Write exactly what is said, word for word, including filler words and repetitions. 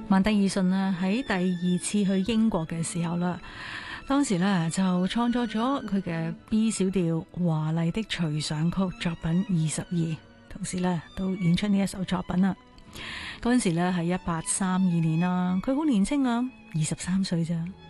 曼德爾遜呢喺第二次去英國嘅時候啦，當時呢就創作咗佢嘅 B 小調華麗的隨想曲作品二十二，同時呢都演出呢一首作品啦。嗰陣時呢係一八三二年啦，佢好年輕啊，二十三歲咋。